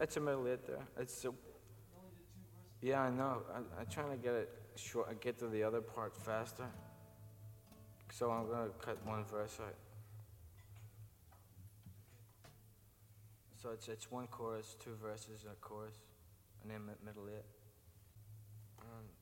That's a middle hit there. It's a, yeah, I know. I'm trying to get it short. Get to the other part faster. So I'm gonna cut one verse out. So it's one chorus, two verses, and a chorus, and then middle hit.